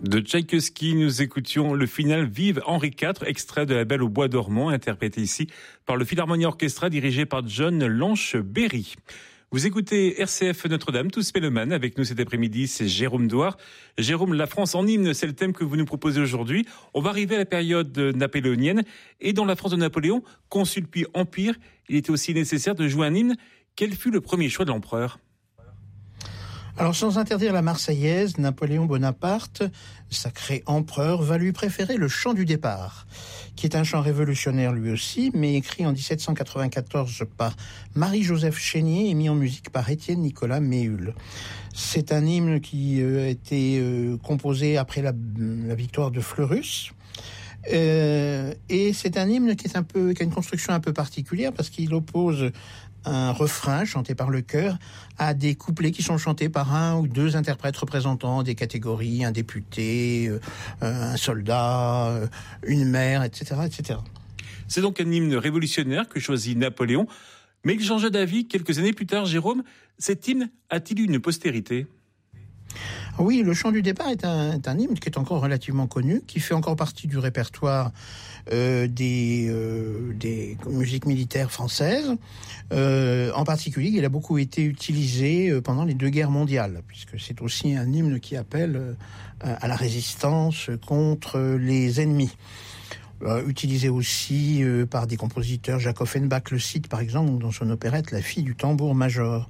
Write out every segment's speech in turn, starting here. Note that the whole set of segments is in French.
De Tchaïkovski, nous écoutions le final Vive Henri IV, extrait de La Belle au bois dormant, interprété ici par le Philharmonia Orchestra dirigé par John Lanche-Berry. Vous écoutez RCF Notre-Dame, tous mélomanes. Avec nous cet après-midi, c'est Jérôme Douard. Jérôme, la France en hymne, c'est le thème que vous nous proposez aujourd'hui. On va arriver à la période napoléonienne. Et dans la France de Napoléon, consul puis empire, il était aussi nécessaire de jouer un hymne. Quel fut le premier choix de l'empereur ? Alors, sans interdire la Marseillaise, Napoléon Bonaparte, sacré empereur, va lui préférer le chant du départ, qui est un chant révolutionnaire lui aussi, mais écrit en 1794 par Marie-Joseph Chénier et mis en musique par Étienne Nicolas Méhul. C'est un hymne qui a été composé après la victoire de Fleurus. Et c'est un hymne qui a une construction un peu particulière parce qu'il oppose un refrain chanté par le chœur à des couplets qui sont chantés par un ou deux interprètes représentant des catégories, un député, un soldat, une mère, etc., etc. C'est donc un hymne révolutionnaire que choisit Napoléon, mais il changea d'avis quelques années plus tard. Jérôme, cet hymne a-t-il eu une postérité ? Oui, le chant du départ est un hymne qui est encore relativement connu, qui fait encore partie du répertoire des musiques militaires françaises. En particulier, il a beaucoup été utilisé pendant les deux guerres mondiales, puisque c'est aussi un hymne qui appelle à la résistance contre les ennemis. Utilisé aussi par des compositeurs. Jacques Offenbach le cite par exemple dans son opérette La fille du tambour-major.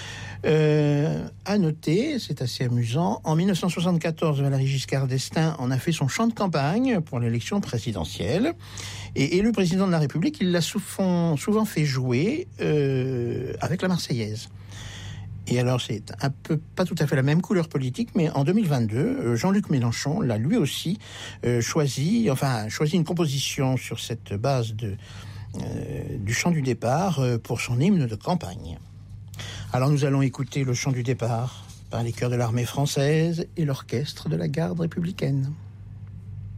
À noter, c'est assez amusant, en 1974, Valéry Giscard d'Estaing en a fait son chant de campagne pour l'élection présidentielle. Et le président de la République, il l'a souvent fait jouer avec la Marseillaise. Et alors, c'est un peu, pas tout à fait la même couleur politique, mais en 2022, Jean-Luc Mélenchon l'a lui aussi choisi une composition sur cette base du chant du départ pour son hymne de campagne. Alors nous allons écouter le chant du départ par les chœurs de l'armée française et l'orchestre de la garde républicaine.